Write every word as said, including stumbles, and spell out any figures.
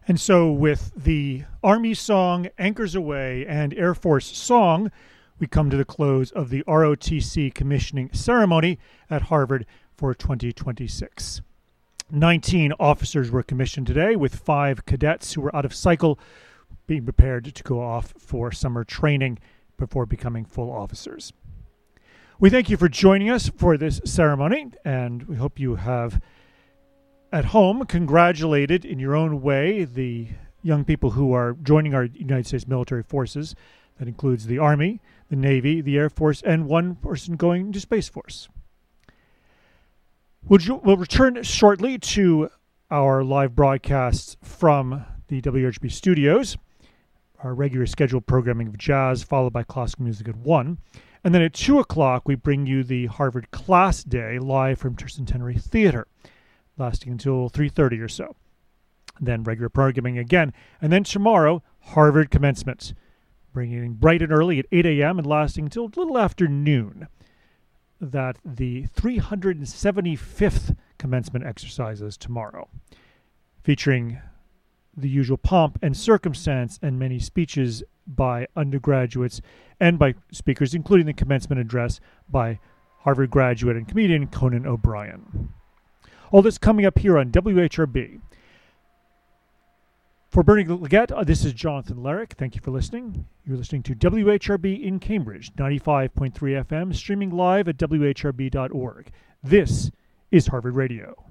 And so with the Army song, Anchors Aweigh, and Air Force song, we come to the close of the R O T C commissioning ceremony at Harvard for twenty twenty-six. nineteen officers were commissioned today, with five cadets who were out of cycle being prepared to go off for summer training before becoming full officers. We thank you for joining us for this ceremony, and we hope you have at home congratulated in your own way the young people who are joining our United States military forces. That includes the Army, the Navy, the Air Force, and one person going to Space Force. We'll, we'll return shortly to our live broadcasts from the W H B studios, our regular scheduled programming of jazz, followed by classical music at one. And then at two o'clock, we bring you the Harvard Class Day live from Tercentenary Theater, lasting until three thirty or so. Then regular programming again. And then tomorrow, Harvard Commencement, bringing bright and early at eight a.m. and lasting until a little after noon. That the three hundred seventy-fifth commencement exercises tomorrow, featuring the usual pomp and circumstance and many speeches by undergraduates and by speakers, including the commencement address by Harvard graduate and comedian Conan O'Brien. All this coming up here on W H R B. For Bernie Leggett, uh, this is Jonathan Larrick. Thank you for listening. You're listening to W H R B in Cambridge, ninety-five point three F M, streaming live at W H R B dot org. This is Harvard Radio.